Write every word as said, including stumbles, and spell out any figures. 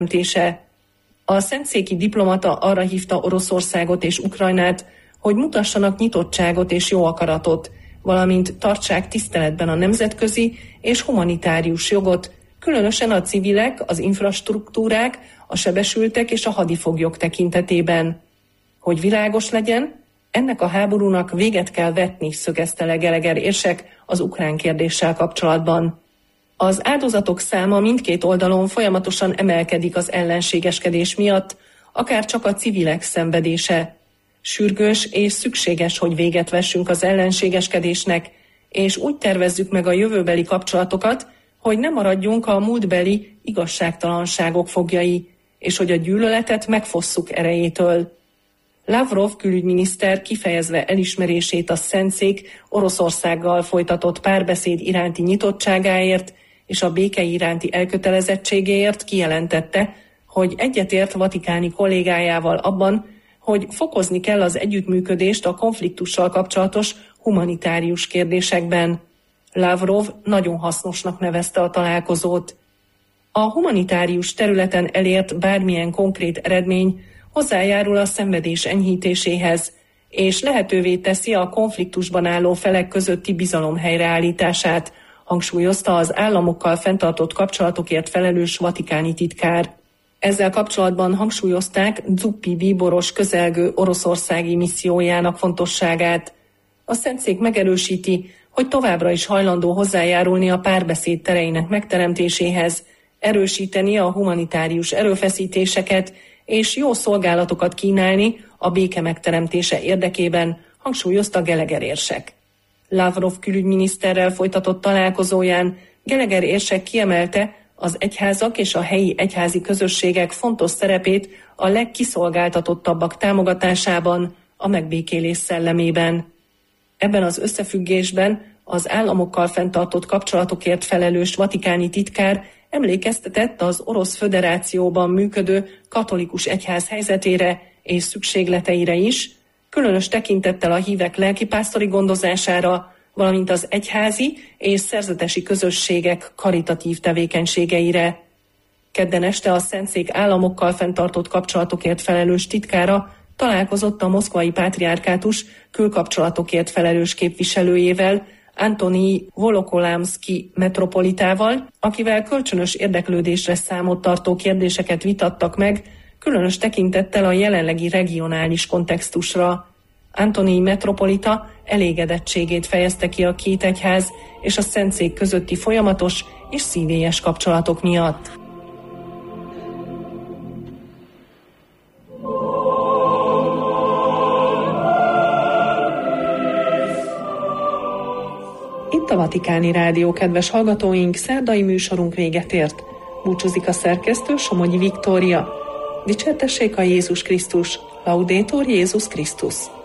megteremtése. A szentszéki diplomata arra hívta Oroszországot és Ukrajnát, hogy mutassanak nyitottságot és jó akaratot, valamint tartsák tiszteletben a nemzetközi és humanitárius jogot, különösen a civilek, az infrastruktúrák, a sebesültek és a hadifoglyok tekintetében. Hogy világos legyen, ennek a háborúnak véget kell vetni, szögezte le Geleger érsek az ukrán kérdéssel kapcsolatban. Az áldozatok száma mindkét oldalon folyamatosan emelkedik az ellenségeskedés miatt, akár csak a civilek szenvedése. Sürgős és szükséges, hogy véget vessünk az ellenségeskedésnek, és úgy tervezzük meg a jövőbeli kapcsolatokat, hogy ne maradjunk a múltbeli igazságtalanságok foglyai, és hogy a gyűlöletet megfosszuk erejétől. Lavrov külügyminiszter kifejezve elismerését a Szentszék Oroszországgal folytatott párbeszéd iránti nyitottságáért és a béke iránti elkötelezettségéért kijelentette, hogy egyetért vatikáni kollégájával abban, hogy fokozni kell az együttműködést a konfliktussal kapcsolatos humanitárius kérdésekben. Lavrov nagyon hasznosnak nevezte a találkozót. A humanitárius területen elért bármilyen konkrét eredmény hozzájárul a szenvedés enyhítéséhez, és lehetővé teszi a konfliktusban álló felek közötti bizalom helyreállítását, hangsúlyozta az államokkal fenntartott kapcsolatokért felelős vatikáni titkár. Ezzel kapcsolatban hangsúlyozták Zuppi bíboros közelgő oroszországi missziójának fontosságát. A Szentszék megerősíti, hogy továbbra is hajlandó hozzájárulni a párbeszéd tereinek megteremtéséhez, erősíteni a humanitárius erőfeszítéseket és jó szolgálatokat kínálni a béke megteremtése érdekében, hangsúlyozta Geleger érsek. Lavrov külügyminiszterrel folytatott találkozóján Geleger érsek kiemelte az egyházak és a helyi egyházi közösségek fontos szerepét a legkiszolgáltatottabbak támogatásában, a megbékélés szellemében. Ebben az összefüggésben az államokkal fenntartott kapcsolatokért felelős vatikáni titkár emlékeztetett az Orosz Föderációban működő katolikus egyház helyzetére és szükségleteire is, különös tekintettel a hívek lelkipásztori gondozására, valamint az egyházi és szerzetesi közösségek karitatív tevékenységeire. Kedden este a Szentszék államokkal fenntartott kapcsolatokért felelős titkára találkozott a moszkvai pátriárkátus külkapcsolatokért felelős képviselőjével, Antonij Volokolamszki metropolitával, akivel kölcsönös érdeklődésre számot tartó kérdéseket vitattak meg, különös tekintettel a jelenlegi regionális kontextusra. Antonij metropolita elégedettségét fejezte ki a két egyház és a Szentszék közötti folyamatos és szívélyes kapcsolatok miatt. Itt a Vatikáni Rádió, kedves hallgatóink, szerdai műsorunk véget ért. Búcsúzik a szerkesztő, Somogyi Viktória. Dicsértessék a Jézus Krisztus, Laudetur Jézus Krisztus.